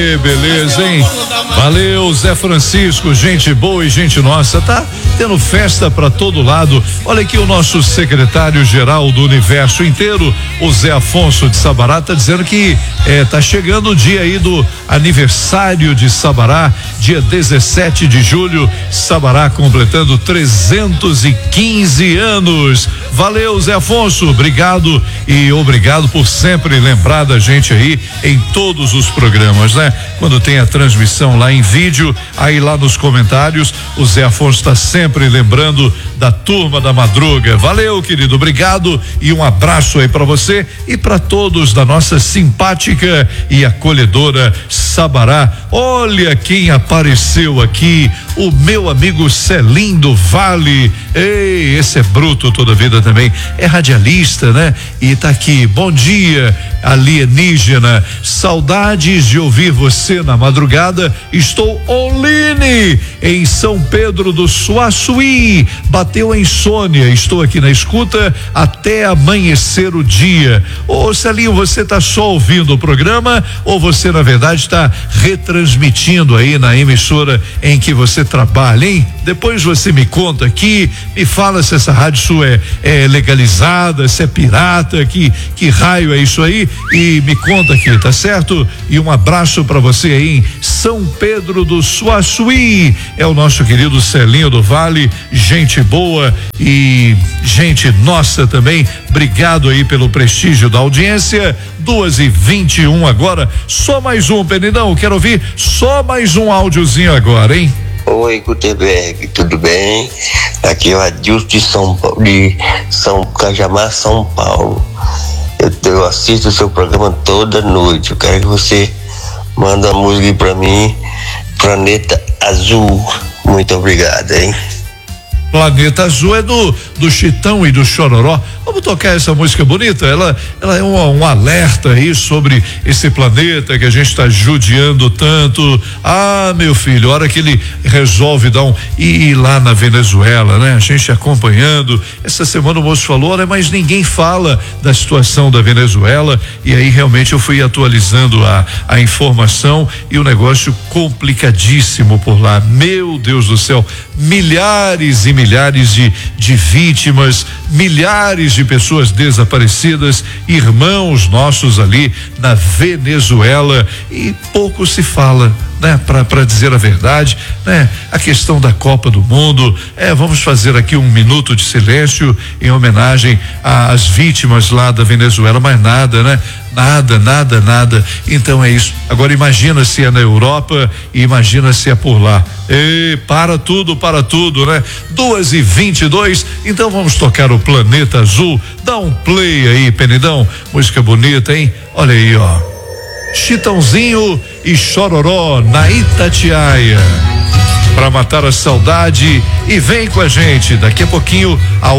Que beleza, hein? Valeu, Zé Francisco, gente boa e gente nossa, tá tendo festa pra todo lado. Olha aqui o nosso secretário-geral do universo inteiro, o Zé Afonso de Sabará, tá dizendo que tá chegando o dia aí do aniversário de Sabará, dia 17 de julho, Sabará completando 315 anos. Valeu, Zé Afonso, obrigado por sempre lembrar da gente aí em todos os programas, né? Quando tem a transmissão lá em vídeo, aí lá nos comentários, o Zé Afonso está sempre lembrando da turma da madruga. Valeu, querido, obrigado e um abraço aí para você e para todos da nossa simpática e acolhedora Sabará. Olha quem apareceu aqui, o meu amigo Celim do Vale. Ei, esse é bruto toda a vida também, é radialista, né? E tá aqui, bom dia, alienígena, saudades de ouvir você na madrugada, estou online em São Pedro do Suaçuí, bateu a insônia, estou aqui na escuta até amanhecer o dia. Ô Celinho, você tá só ouvindo o programa ou você na verdade está retransmitindo aí na emissora em que você trabalha, hein? Depois você me conta aqui, me fala se essa rádio sua é legalizada, se é pirata, que raio é isso aí, e me conta aqui, tá certo? E um abraço para você aí em São Pedro do Suaçuí, é o nosso querido Celinho do Vale, gente boa e gente nossa também. Obrigado aí pelo prestígio da audiência. 2h21 agora, só mais um, Penidão, quero ouvir só mais um áudiozinho agora, hein? Oi, Gutenberg, tudo bem? Aqui é o Adilson de São Cajamar, São Paulo. Eu assisto o seu programa toda noite. Eu quero que você mande uma música pra mim, Planeta Azul. Muito obrigado, hein? Planeta Azul é do Chitão e do Chororó. Vamos tocar essa música bonita? Ela é um alerta aí sobre esse planeta que a gente está judiando tanto. Ah, meu filho, a hora que ele resolve ir lá na Venezuela, né? A gente acompanhando. Essa semana o moço falou, olha, mas ninguém fala da situação da Venezuela, e aí realmente eu fui atualizando a informação e o negócio complicadíssimo por lá. Meu Deus do céu, milhares e milhares de vítimas, milhares de pessoas desaparecidas, irmãos nossos ali na Venezuela, e pouco se fala, né? Para dizer a verdade, né? A questão da Copa do Mundo, vamos fazer aqui um minuto de silêncio em homenagem às vítimas lá da Venezuela, mas nada, né? Nada. Então é isso. Agora imagina se é na Europa e imagina se é por lá. Para tudo, né? 2h22, então vamos tocar o Planeta Azul. Dá um play aí, Penidão. Música bonita, hein? Olha aí, ó. Chitãozinho e Chororó na Itatiaia. Pra matar a saudade, e vem com a gente daqui a pouquinho a